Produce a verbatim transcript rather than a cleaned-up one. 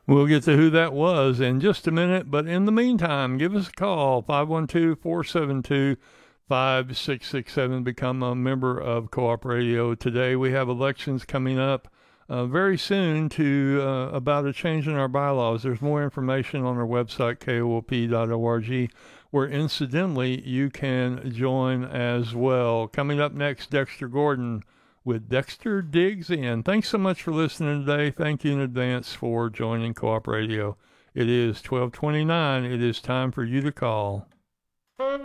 We'll get to who that was in just a minute, but in the meantime, give us a call, five one two, four seven two, five six six seven. Become a member of Co-op Radio. Today we have elections coming up uh, very soon to uh, about a change in our bylaws. There's more information on our website, K O O P dot org, where incidentally you can join as well. Coming up next, Dexter Gordon with Dexter Digs In. Thanks so much for listening today. Thank you in advance for joining Co-op Radio. It is twelve twenty-nine. It is time for you to call.